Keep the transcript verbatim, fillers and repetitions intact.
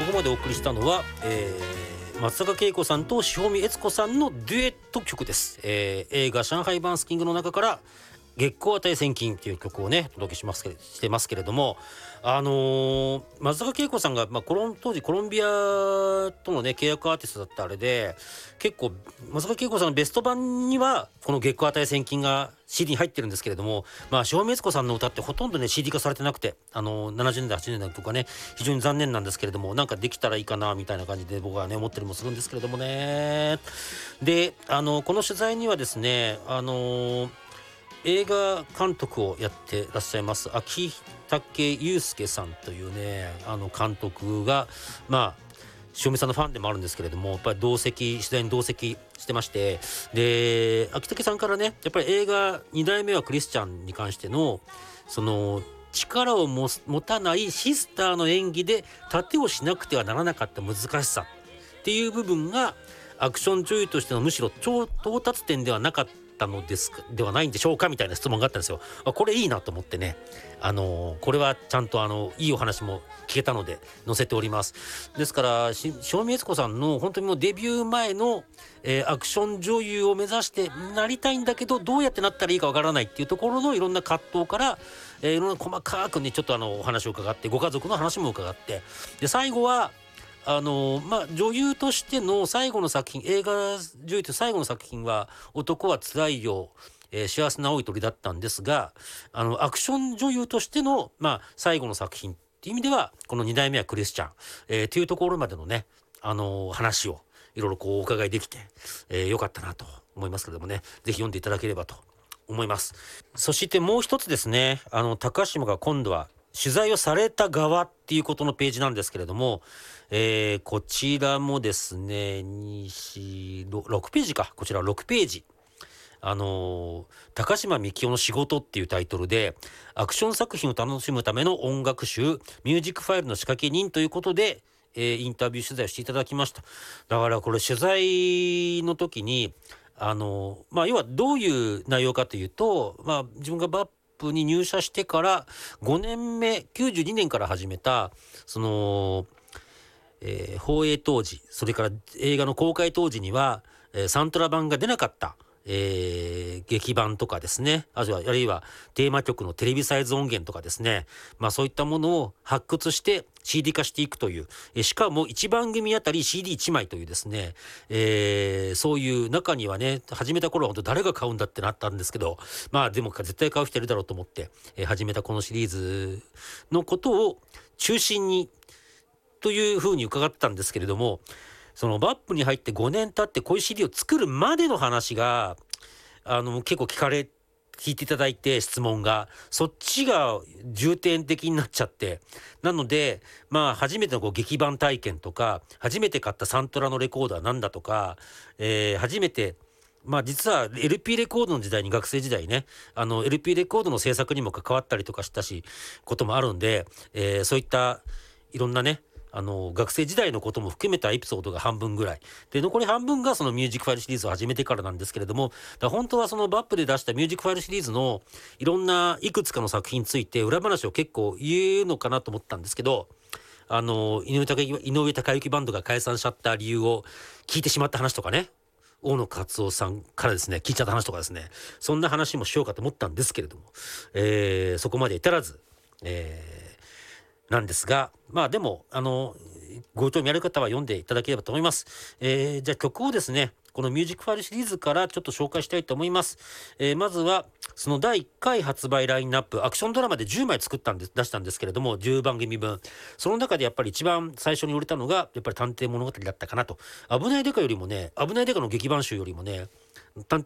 こまでお送りしたのは、えー、松坂慶子さんと塩見悦子さんのデュエット曲です、えー、映画上海バーンスキングの中から月光値千金っていう曲をねお届けしますけしてますけれども、あのー、松坂慶子さんが、まあ、コロン当時コロンビアとのね契約アーティストだったあれで、結構松坂慶子さんのベスト版にはこの月光値千金が シーディー に入ってるんですけれども、まあ塩見悦子さんの歌ってほとんどね シーディー 化されてなくて、あのー、ななじゅうねんだいはちじゅうねんだいとかね非常に残念なんですけれども、なんかできたらいいかなみたいな感じで僕はね思ったりもするんですけれどもね。で、あのー、この取材にはですね、あのー映画監督をやってらっしゃいます秋武祐介さんというねあの監督が、まあ塩見さんのファンでもあるんですけれども、やっぱり同席取材に同席してまして、で秋武さんからねやっぱり映画にだいめはクリスチャンに関してのその力を持たないシスターの演技で盾をしなくてはならなかった難しさっていう部分がアクション女優としてのむしろ超到達点ではなかったのですではないんでしょうかみたいな質問があったんですよ。これいいなと思ってね、あのこれはちゃんとあのいいお話も聞けたので載せております。ですから塩見悦子さんの本当にもうデビュー前の、えー、アクション女優を目指してなりたいんだけどどうやってなったらいいかわからないっていうところのいろんな葛藤から、えー、いろんな細かくねちょっとあのお話を伺って、ご家族の話も伺って、で最後はあのまあ女優としての最後の作品、映画女優と最後の作品は男はつらいよ、えー、幸せな青い鳥だったんですが、あのアクション女優としての、まあ、最後の作品っていう意味ではこのにだいめはクリスチャン、えー、というところまでのね、あの話をいろいろこうお伺いできて、えー、よかったなと思いますけれどもね、ぜひ読んでいただければと思います。そしてもう一つですね、あの高島が今度は取材をされた側っていうことのページなんですけれども、えー、こちらもですねに、よん、ろくページか、こちらろくページ、あのー、高島幹雄の仕事っていうタイトルでアクション作品を楽しむための音楽集ミュージックファイルの仕掛け人ということで、えー、インタビュー取材をしていただきました。だからこれ取材の時にあのー、まあ要はどういう内容かというと、まあ自分がバップに入社してからごねんめきゅうじゅうにねんから始めたそのえー、放映当時、それから映画の公開当時には、えー、サントラ版が出なかった、えー、劇版とかですね、あるいは、あるいはテーマ曲のテレビサイズ音源とかですね、まあそういったものを発掘して シーディー 化していくという、えー、しかもいちばん組あたり シーディーいち 枚というですね、えー、そういう中にはね、始めた頃は本当誰が買うんだってなったんですけど、まあでも絶対買う人いるだろうと思って、えー、始めたこのシリーズのことを中心にというふうに伺ったんですけれども、そのバップに入ってごねん経ってこういう シーディー を作るまでの話があの結構聞かれ聞いていただいて、質問がそっちが重点的になっちゃって、なのでまあ初めてのこう劇版体験とか、初めて買ったサントラのレコーダーなんだとか、えー、初めてまあ実は エルピー レコードの時代に学生時代ね、あの エルピー レコードの制作にも関わったりとかしたしこともあるんで、えー、そういったいろんなねあの学生時代のことも含めたエピソードが半分ぐらいで、残り半分がそのミュージックファイルシリーズを始めてからなんですけれども、だ本当はそのバップで出したミュージックファイルシリーズのいろんないくつかの作品について裏話を結構言うのかなと思ったんですけど、あの井上貴井上貴之バンドが解散しちゃった理由を聞いてしまった話とかね、大野勝夫さんからですね聞いちゃった話とかですね、そんな話もしようかと思ったんですけれども、えー、そこまで至らず、えーなんですが、まあでもあのご興味ある方は読んでいただければと思います。えー、じゃあ曲をですねこのミュージックファイルシリーズからちょっと紹介したいと思います。えー、まずはそのだいいっかい発売ラインナップ、アクションドラマでじゅうまい作ったんです出したんですけれども、じゅうばん組分、その中でやっぱり一番最初に売れたのがやっぱり探偵物語だったかなと。危ないデカよりもね、危ないデカの劇版集よりもね、探偵